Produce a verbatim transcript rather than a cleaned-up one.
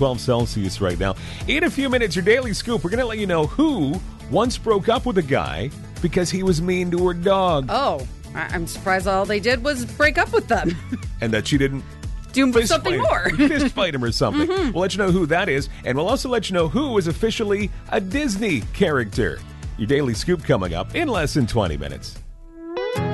twelve Celsius right now. In a few minutes, your Daily Scoop, we're going to let you know who once broke up with a guy because he was mean to her dog. Oh, I- I'm surprised all they did was break up with them. And that she didn't do fist something fight, more. fist fight him or something. Mm-hmm. We'll let you know who that is, and we'll also let you know who is officially a Disney character. Your Daily Scoop coming up in less than twenty minutes.